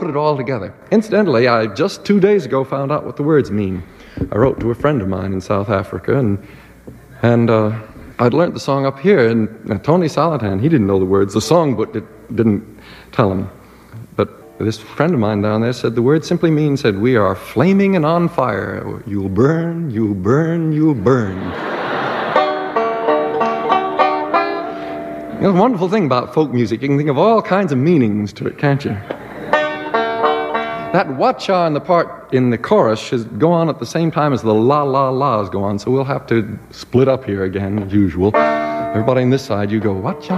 put it all together. Incidentally, I just 2 days ago found out what the words mean. I wrote to a friend of mine in South Africa, and I'd learned the song up here, and Tony Salatin, he didn't know the words. The songbook didn't tell him. But this friend of mine down there said the word simply means, we are flaming and on fire. You'll burn, you'll burn, you'll burn. The wonderful thing about folk music, you can think of all kinds of meanings to it, can't you? That wah-cha in the part in the chorus should go on at the same time as the la-la-las go on, so we'll have to split up here again, as usual. Everybody on this side, you go wah-cha.